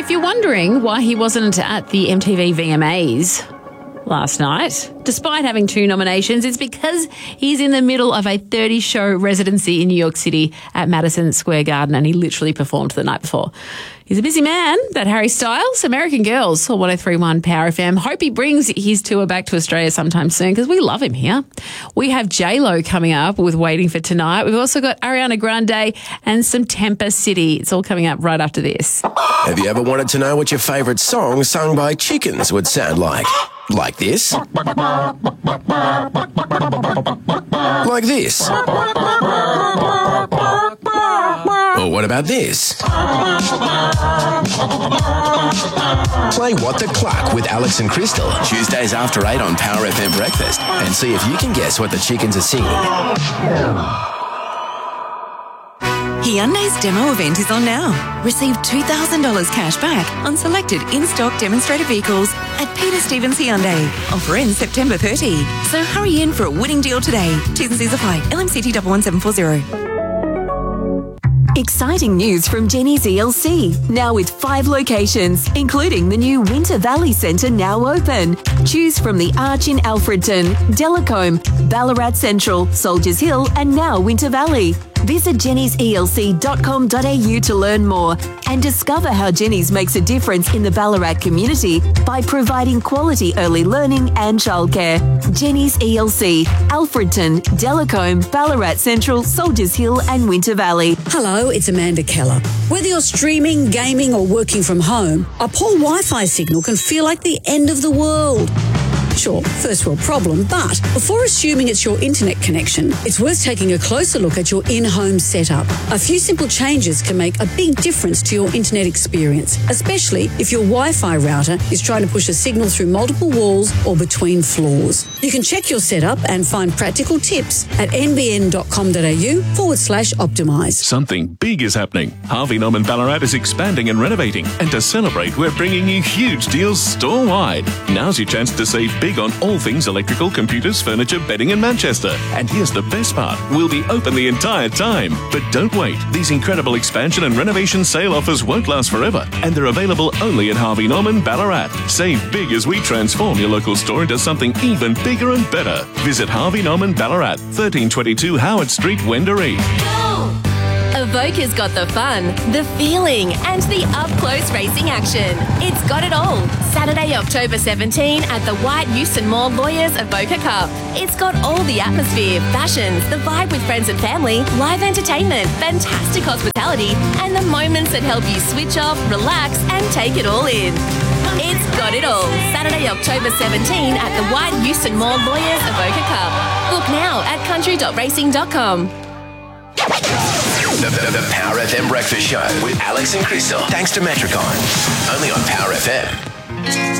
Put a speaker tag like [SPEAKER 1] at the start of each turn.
[SPEAKER 1] If you're wondering why he wasn't at the MTV VMAs last night, despite having 2 nominations, it's because he's in the middle of a 30-show residency in New York City at Madison Square Garden, and he literally performed the night before. He's a busy man, that Harry Styles. American Girls on 103.1 Power FM. Hope he brings his tour back to Australia sometime soon because we love him here. We have J-Lo coming up with Waiting for Tonight. We've also got Ariana Grande and some Temper City. It's all coming up right after this.
[SPEAKER 2] Have you ever wanted to know what your favourite song sung by chickens would sound like? Like this? Like this? Or what about this? Play What the Cluck with Alex and Crystal, Tuesdays after 8 on Power FM Breakfast, and see if you can guess what the chickens are singing.
[SPEAKER 3] Hyundai's demo event is on now. Receive $2,000 cash back on selected in-stock demonstrator vehicles at Peter Stevens Hyundai. Offer ends September 30. So hurry in for a winning deal today. T's and C's apply. LMCT 11740. Exciting news from Jenny's ELC, now with 5 locations, including the new Winter Valley Centre now open. Choose from the Arch in Alfredton, Delacombe, Ballarat Central, Soldiers Hill and now Winter Valley. Visit jennyselc.com.au to learn more and discover how Jenny's makes a difference in the Ballarat community by providing quality early learning and childcare. Jenny's ELC, Alfredton, Delacombe, Ballarat Central, Soldiers Hill and Winter Valley.
[SPEAKER 4] Hello, it's Amanda Keller. Whether you're streaming, gaming or working from home, a poor Wi-Fi signal can feel like the end of the world. Sure, first world problem, but before assuming it's your internet connection, it's worth taking a closer look at your in-home setup. A few simple changes can make a big difference to your internet experience, especially if your Wi-Fi router is trying to push a signal through multiple walls or between floors. You can check your setup and find practical tips at nbn.com.au/optimise.
[SPEAKER 5] Something big is happening. Harvey Norman Ballarat is expanding and renovating, and to celebrate, we're bringing you huge deals store-wide. Now's your chance to save big on all things electrical, computers, furniture, bedding in Manchester. And here's the best part. We'll be open the entire time. But don't wait. These incredible expansion and renovation sale offers won't last forever. And they're available only at Harvey Norman Ballarat. Save big as we transform your local store into something even bigger and better. Visit Harvey Norman Ballarat, 1322 Howard Street, Wendouree.
[SPEAKER 6] Evoca's got the fun, the feeling, and the up-close racing action. It's got it all. Saturday, October 17 at the White Euston Mall Lawyers Evoca Cup. It's got all the atmosphere, fashions, the vibe with friends and family, live entertainment, fantastic hospitality, and the moments that help you switch off, relax, and take it all in. It's got it all. Saturday, October 17 at the White Euston Mall Lawyers Evoca Cup. Book now at country.racing.com.
[SPEAKER 2] The Power FM Breakfast Show with Alex and Crystal. Thanks to Metricon. Only on Power FM.